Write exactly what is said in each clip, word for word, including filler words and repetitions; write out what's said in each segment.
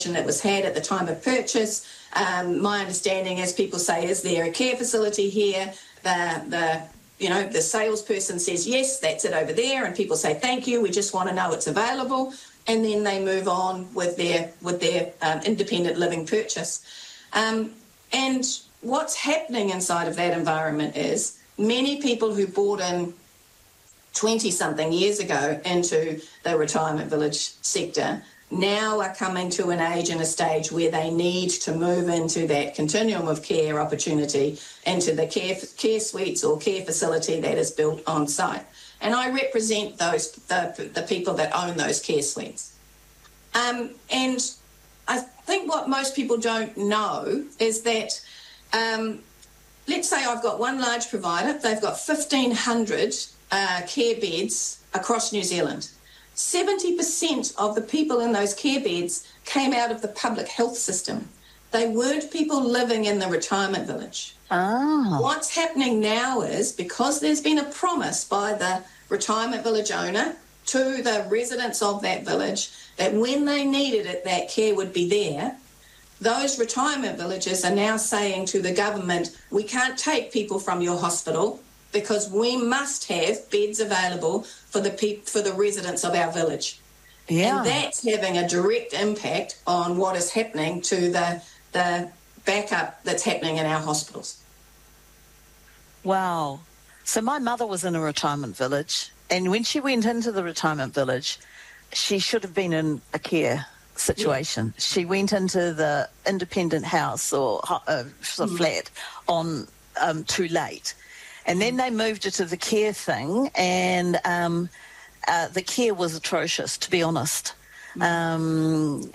that was had at the time of purchase. Um, my understanding is people say, is there a care facility here? The, the you know, the salesperson says, yes, that's it over there, and people say, thank you, we just want to know it's available, and then they move on with their with their um, independent living purchase. Um, and what's happening inside of that environment is many people who bought in twenty-something years ago into the retirement village sector now are coming to an age and a stage where they need to move into that continuum of care opportunity, into the care care suites or care facility that is built on site. And I represent those the, the people that own those care suites. Um, and I think what most people don't know is that, um, let's say I've got one large provider, they've got fifteen hundred uh, care beds across New Zealand. seventy percent of the people in those care beds came out of the public health system. They weren't people living in the retirement village. Oh. What's happening now is, because there's been a promise by the retirement village owner to the residents of that village that when they needed it, that care would be there, those retirement villages are now saying to the government, we can't take people from your hospital because we must have beds available for the pe- for the residents of our village. Yeah. And that's having a direct impact on what is happening to the the backup that's happening in our hospitals. Wow. So my mother was in a retirement village, and when she went into the retirement village, she should have been in a care situation. Yeah. She went into the independent house or uh, sort of mm. flat on um, too late. And then they moved her to the care thing, and um, uh, the care was atrocious, to be honest. Um,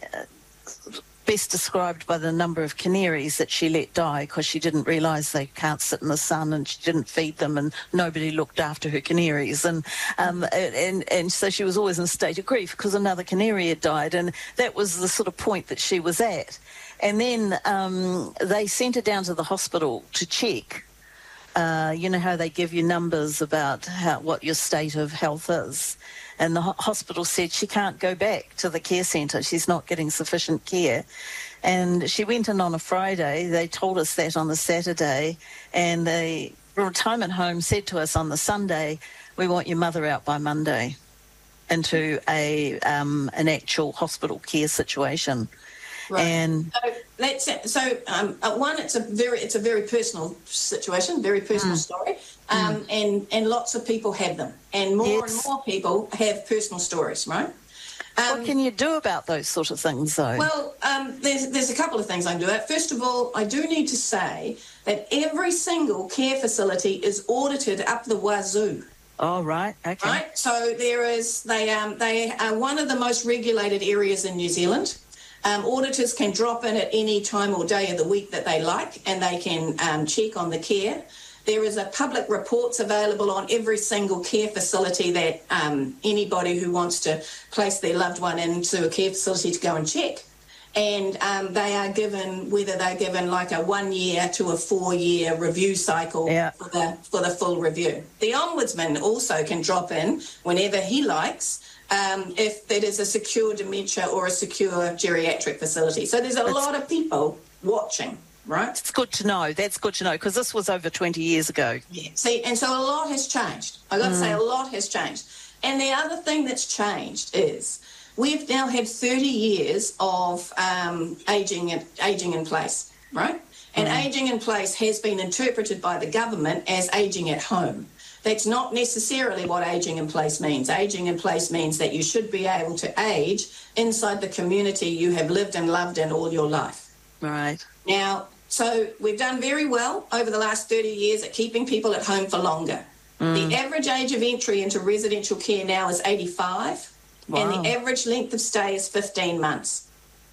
best described by the number of canaries that she let die because she didn't realise they can't sit in the sun, and she didn't feed them, and nobody looked after her canaries. And um, and, and so she was always in a state of grief because another canary had died, and that was the sort of point that she was at. And then um, they sent her down to the hospital to check. Uh, you know how they give you numbers about how, what your state of health is. And the ho- hospital said she can't go back to the care centre. She's not getting sufficient care. And she went in on a Friday. They told us that on the Saturday. And the retirement home said to us on the Sunday, we want your mother out by Monday into a um, an actual hospital care situation. Right. And so let's so um, uh, one, it's a very it's a very personal situation, very personal mm. story, um, mm. and and lots of people have them, and more yes. and more people have personal stories, right? Um, what can you do about those sort of things, though? Well, um, there's there's a couple of things I can do. First of all, I do need to say that every single care facility is audited up the wazoo. Oh, right, okay. Right, so there is they um they are one of the most regulated areas in New Zealand. Um, auditors can drop in at any time or day of the week that they like, and they can um, check on the care. There is a public reports available on every single care facility that um, anybody who wants to place their loved one into a care facility to go and check. And um, they are given, whether they're given like a one year to a four year review cycle yeah. for the for the full review. The Ombudsman also can drop in whenever he likes, Um, if it is a secure dementia or a secure geriatric facility. So there's a That's, lot of people watching, right? It's good to know. That's good to know, because this was over twenty years ago. Yeah. See, and so a lot has changed. I've got mm. to say a lot has changed. And the other thing that's changed is we've now had thirty years of um, ageing, ageing in place, right? And mm. ageing in place has been interpreted by the government as ageing at home. That's not necessarily what ageing in place means. Ageing in place means that you should be able to age inside the community you have lived and loved in all your life. Right. Now, so we've done very well over the last thirty years at keeping people at home for longer. Mm. The average age of entry into residential care now is eighty-five, wow. and the average length of stay is fifteen months.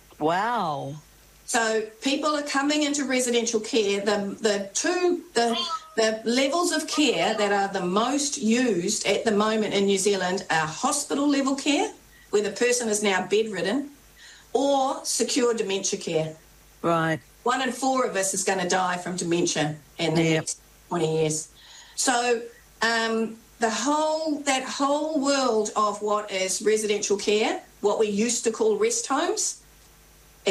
Wow. So people are coming into residential care. The the two the the levels of care that are the most used at the moment in New Zealand are hospital level care, where the person is now bedridden, or secure dementia care. Right. One in four of us is going to die from dementia in the yep. next twenty years. So um, the whole that whole world of what is residential care, what we used to call rest homes,